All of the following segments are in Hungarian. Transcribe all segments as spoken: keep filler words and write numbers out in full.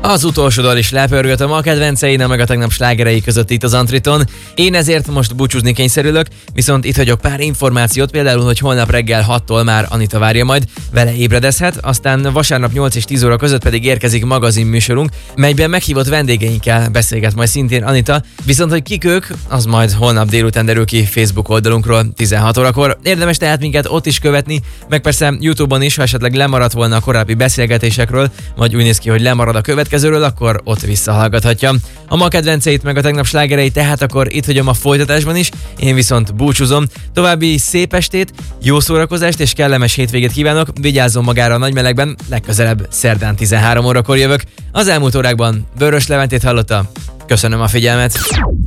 Az utolsó dal is lepörgött a ma kedvencein, meg a tegnap slágerei között itt az Antriton. Én ezért most búcsúzni kényszerülök, viszont itt hagyok pár információt, például, hogy holnap reggel hattól már Anita várja majd, vele ébredezhet, aztán vasárnap nyolc és tíz óra között pedig érkezik magazin műsorunk, melyben meghívott vendégeinkkel beszélget majd szintén Anita, viszont hogy kik ők, az majd holnap délután derül ki Facebook oldalunkról tizenhat órakor. Érdemes tehát minket ott is követni, meg persze YouTube-on is, ha esetleg lemaradt volna a korábbi beszélgetésekről, vagy úgy néz ki, hogy lemarad a következőről, akkor ott visszahallgathatja. A ma kedvenceit meg a tegnap slágerei, tehát akkor itt hagyom a folytatásban is, én viszont búcsúzom. További szép estét, jó szórakozást és kellemes hétvégét kívánok, vigyázzon magára a nagymelegben, legközelebb szerdán tizenhárom órakor jövök. Az elmúlt órákban Vörös Leventét hallotta, köszönöm a figyelmet.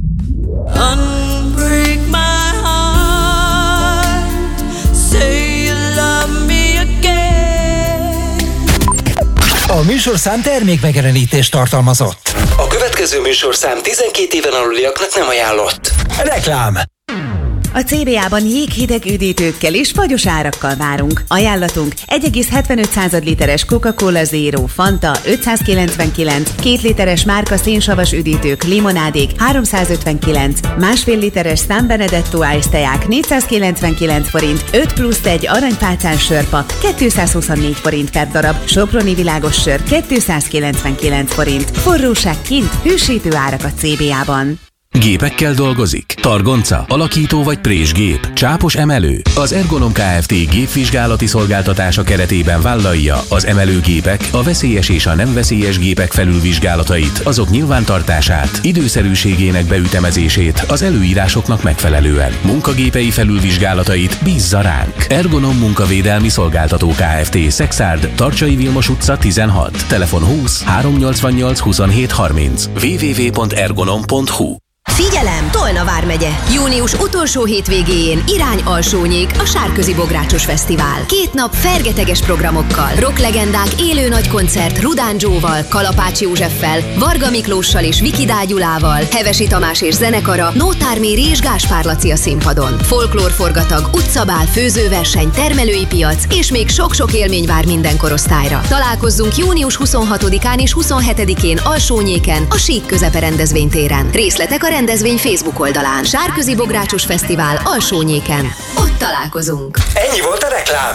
A műsorszám termékmegjelenítést tartalmazott. A következő műsorszám tizenkét éven aluliaknak nem ajánlott. Reklám. A cé bé á-ban jéghideg üdítőkkel és fagyos árakkal várunk. Ajánlatunk egy egész hetvenöt literes Coca-Cola Zero, Fanta ötszázkilencvenkilenc, két literes márka szénsavas üdítők, limonádék háromszázötvenkilenc, másfél literes San Benedetto Ice teák négyszázkilencvenkilenc forint, öt plusz egy aranypálcán sörpak kétszázhuszonnégy forint per darab, soproni világos sör kétszázkilencvenkilenc forint. Forróság kint, hősítő árak a cé bé á-ban. Gépekkel dolgozik? Targonca, alakító vagy présgép, csápos emelő? Az Ergonom Kft. Gépvizsgálati szolgáltatása keretében vállalja az emelőgépek, a veszélyes és a nem veszélyes gépek felülvizsgálatait, azok nyilvántartását, időszerűségének beütemezését az előírásoknak megfelelően. Munkagépei felülvizsgálatait bízza ránk. Ergonom Munkavédelmi Szolgáltató Kft. Szexárd, Tarcsai Vilmos utca tizenhat, telefon húsz háromszáznyolcvannyolc huszonhét harminc, double-u double-u double-u pont ergonom pont hu. Figyelem! Tolna vármegye! Június utolsó hétvégéjén irány Alsónyék, a Sárközi Bográcsos Fesztivál. Két nap fergeteges programokkal, rocklegendák élő nagykoncert Rudán Joe-val, Kalapács Józseffel, Varga Miklóssal és Viki Dágyulával, Hevesi Tamás és zenekara, Nótár Méri és Gáspár Laci a színpadon. Folklórforgatag, utcabál, főzőverseny, termelői piac és még sok-sok élmény vár minden korosztályra. Találkozzunk június huszonhatodikán és huszonhetedikén Alsónyéken, a Sík Közepe rendezvénytéren. Részletek a rendezvény Facebook oldalán. Sárközi Bográcsos Fesztivál Alsónyéken. Ott találkozunk. Ennyi volt a reklám.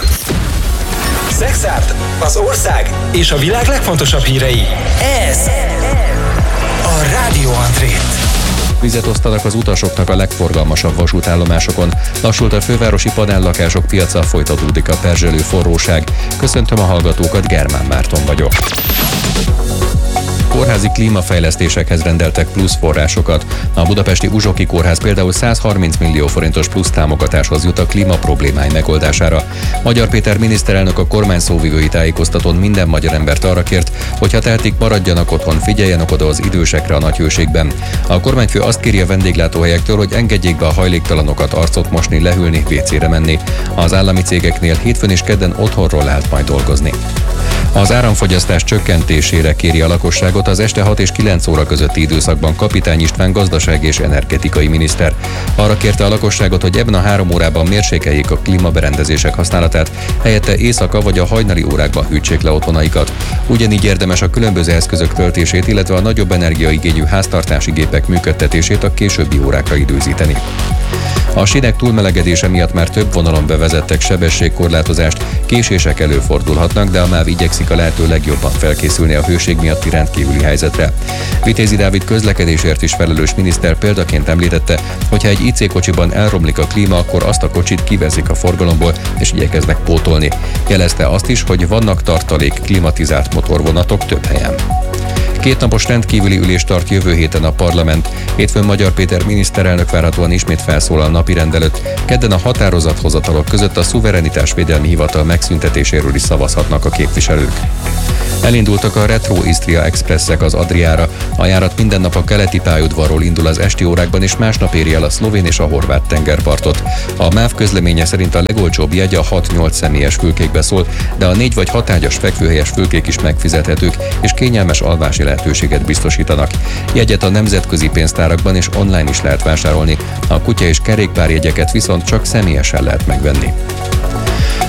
Szexárd, az ország és a világ legfontosabb hírei. Ez a Rádió Antrét. Vizet osztanak az utasoknak a legforgalmasabb vasútállomásokon. Lassult a fővárosi padállakások piaca, folytatódik a perzselő forróság. Köszöntöm a hallgatókat, Germán Márton vagyok. Kórházi klímafejlesztésekhez rendeltek plusz forrásokat. A budapesti Uzsoki Kórház például százharminc millió forintos plusz támogatáshoz jut a klíma problémái megoldására. Magyar Péter miniszterelnök a kormány szóvivői tájékoztatón minden magyar embert arra kért, hogy ha tehetik, maradjanak otthon, figyeljenek oda az idősekre a nagyhőségben. A kormányfő azt kéri a vendéglátóhelyektől, hogy engedjék be a hajléktalanokat arcot mosni, lehűlni, vécére menni. Az állami cégeknél hétfőn és kedden otthonról lehet majd dolgozni. Az áramfogyasztás csökkentésére kéri a lakosságot az este hat és kilenc óra közötti időszakban Kapitány István gazdasági és energetikai miniszter. Arra kérte a lakosságot, hogy ebben a három órában mérsékeljék a klímaberendezések használatát, helyette éjszaka vagy a hajnali órákban hűtsék le otthonaikat. Ugyanígy érdemes a különböző eszközök töltését, illetve a nagyobb energiaigényű háztartási gépek működtetését a későbbi órákra időzíteni. A sínek túlmelegedése miatt már több vonalon bevezettek sebességkorlátozást, késések előfordulhatnak, de a MÁV igyekszik a lehető legjobban felkészülni a hőség miatti rendkívüli helyzetre. Vitézi Dávid közlekedésért is felelős miniszter példaként említette, hogy ha egy i cé kocsiban elromlik a klíma, akkor azt a kocsit kiveszik a forgalomból és igyekeznek pótolni. Jelezte azt is, hogy vannak tartalék klimatizált motorvonatok több helyen. Kétnapos rendkívüli ülést tart jövő héten a parlament. Hétfőn Magyar Péter miniszterelnök várhatóan ismét felszólal napirend előtt. Kedden a határozathozatalok között a szuverenitásvédelmi hivatal megszüntetéséről is szavazhatnak a képviselők. Elindultak a Retro Istria Expresszek az Adriára. A járat minden nap a keleti pályaudvarról indul az esti órákban, és másnap éri el a szlovén és a horvát tengerpartot. A MÁV közleménye szerint a legolcsóbb jegy a hat-nyolc személyes fülkékbe szól, de a négy vagy hat ágyas fekvőhelyes fülkék is megfizethetők, és kényelmes alvási lehetőséget biztosítanak. Jegyet a nemzetközi pénztárakban és online is lehet vásárolni, a kutya és kerékpárjegyeket viszont csak személyesen lehet megvenni.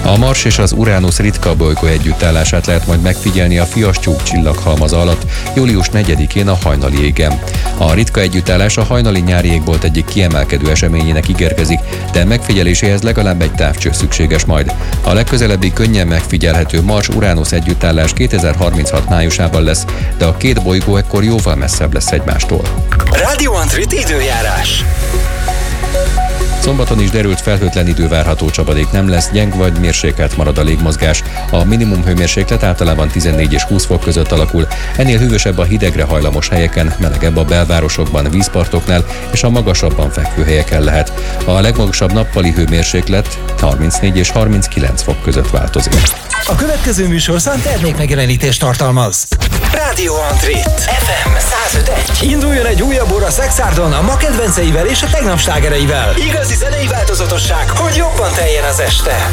A Mars és az Uránusz ritka bolygó együttállását lehet majd megfigyelni a Fiaschyúk csillaghalmaza alatt július negyedikén a hajnali égen. A ritka együttállás a hajnali nyári égbolt egyik kiemelkedő eseményének ígérkezik, de megfigyeléséhez legalább egy távcső szükséges majd. A legközelebbi könnyen megfigyelhető Mars-Uránusz együttállás kétezer-harminchat májusában lesz, de a két bolygó ekkor jóval messzebb lesz egymástól. Radio Antrit időjárás. Szombaton is derült, felhőtlen idő várható, csapadék nem lesz, gyeng vagy mérsékelt marad a légmozgás. A minimum hőmérséklet általában tizennégy és húsz fok között alakul, ennél hűvösebb a hidegre hajlamos helyeken, melegebb a belvárosokban, vízpartoknál és a magasabban fekvő helyeken lehet. A legmagasabb nappali hőmérséklet harmincnégy és harminckilenc fok között változik. A következő műsorszám termékmegjelenítést tartalmaz. Radio Antrit. ef em száz öt egy. Induljon egy újabb óra Szexárdon a ma kedvenceivel és a tegnap slágereivel. Igazi zenei változatosság, hogy jobban teljen az este.